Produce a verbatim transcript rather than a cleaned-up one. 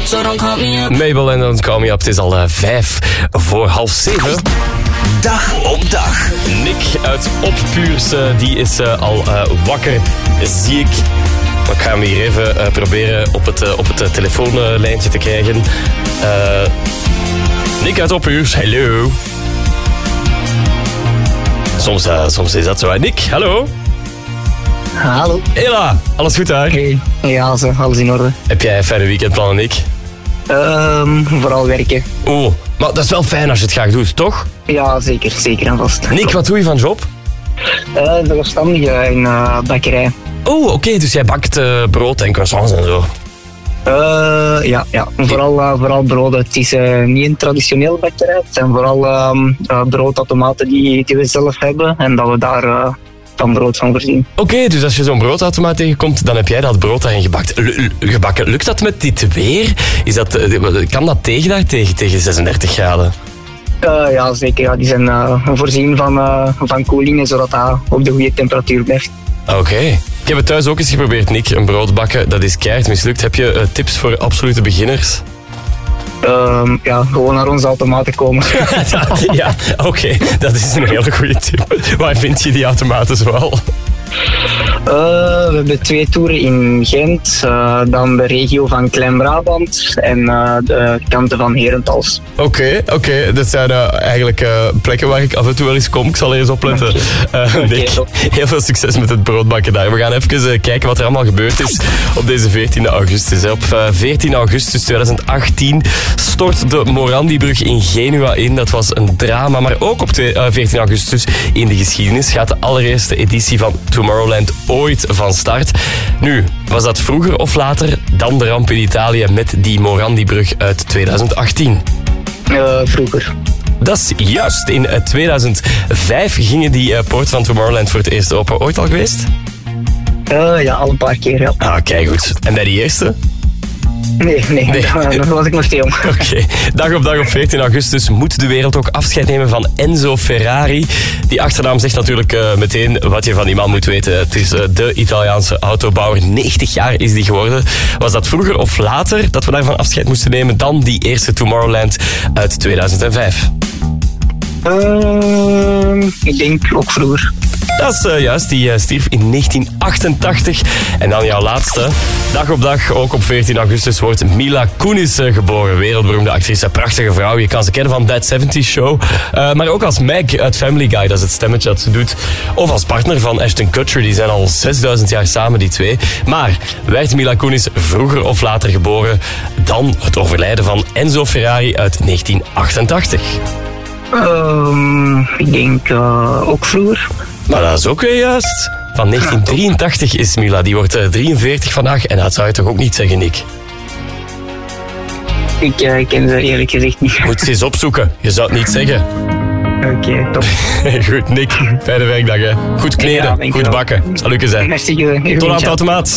so don't call me up. Mabel en Don't Call Me Up. Het is al uh, vijf voor half zeven. Dag op dag. Nick uit Oppuurs, uh, die is uh, al uh, wakker, zie ik. Maar ik ga hem hier even uh, proberen op het, uh, op het uh, telefoonlijntje te krijgen. Uh, Nick uit Oppuurs, hallo. Soms, uh, soms is dat zo. Nick, hallo. Hallo. Hela, alles goed daar? Hey. Ja, zo, alles in orde. Heb jij fijne weekendplannen, Nick? Um, vooral werken. Oh, maar dat is wel fijn als je het graag doet, toch? Ja, zeker. Zeker en vast. Nick, wat doe je van job? Uh, de verstandige in uh, bakkerij. Oh, oké, okay, dus jij bakt uh, brood en croissants en zo. Uh, ja, ja. Vooral, uh, vooral broden. Het is uh, niet een traditioneel bakkerij. Het zijn vooral uh, uh, broodautomaten die, die we zelf hebben en dat we daar uh, van brood van voorzien. Oké, okay, dus als je zo'n broodautomaat tegenkomt, dan heb jij dat brood daarin gebakt. L- gebakken. Lukt dat met dit weer? Is dat, uh, kan dat tegen daar tegen, tegen zesendertig graden? Uh, ja, zeker. Ja. Die zijn uh, voorzien van, uh, van koelingen, zodat dat op de goede temperatuur blijft. Oké. Okay. Ik heb het thuis ook eens geprobeerd, Nick. Een brood bakken, dat is keihard mislukt. Heb je uh, tips voor absolute beginners? Um, ja, gewoon naar onze automaten komen. Ja, oké. Okay. Dat is een hele goede tip. Waar vind je die automaten zoal? Uh, we hebben twee toeren in Gent, uh, dan de regio van Klein-Brabant en uh, de kanten van Herentals. Oké, okay, oké. Okay. Dat zijn uh, eigenlijk uh, plekken waar ik af en toe wel eens kom. Ik zal er eens opletten. Okay. Uh, Nick, okay, heel veel succes met het broodbakken daar. We gaan even uh, kijken wat er allemaal gebeurd is op deze veertiende augustus. Op uh, veertien augustus tweeduizend achttien stort de Morandi-brug in Genua in. Dat was een drama, maar ook op veertien augustus in de geschiedenis gaat de allereerste editie van Tomorrowland ooit van start. Nu, was dat vroeger of later dan de ramp in Italië met die Morandi-brug uit tweeduizend achttien? Uh, vroeger. Dat is juist. In tweeduizend vijf gingen die uh, poort van Tomorrowland voor het eerst open. Ooit al geweest? Uh, ja, al een paar keer, ja. Ah, kijk goed. En bij die eerste? Nee, nee, nee. Dan was ik nog te jong. Oké. Okay. Dag op dag op veertien augustus moet de wereld ook afscheid nemen van Enzo Ferrari. Die achternaam zegt natuurlijk uh, meteen wat je van die man moet weten. Het is uh, de Italiaanse autobouwer. negentig jaar is die geworden. Was dat vroeger of later dat we daarvan afscheid moesten nemen dan die eerste Tomorrowland uit tweeduizend vijf? Uh, ik denk ook vroeger. Dat is uh, juist, die uh, stierf in negentien achtentachtig. En dan jouw laatste. Dag op dag, ook op veertien augustus, wordt Mila Kunis uh, geboren. Wereldberoemde actrice, prachtige vrouw. Je kan ze kennen van That zeventig Show. Uh, maar ook als Meg uit Family Guy, dat is het stemmetje dat ze doet. Of als partner van Ashton Kutcher, die zijn al zesduizend jaar samen, die twee. Maar werd Mila Kunis vroeger of later geboren dan het overlijden van Enzo Ferrari uit negentien achtentachtig? Um, ik denk uh, ook vroeger. Maar dat is ook weer juist. Van negentien drieëntachtig is Mila. Die wordt uh, drieënveertig vandaag. En dat zou je toch ook niet zeggen, Nick? Ik uh, ken ze eerlijk gezegd niet. Moet ze eens opzoeken. Je zou het niet zeggen. Oké, okay, top. Goed, Nick. Fijne werkdag, hè. Goed kneden, ja, goed bakken. Zal lukken zijn. Merci. Tot aan het automaat.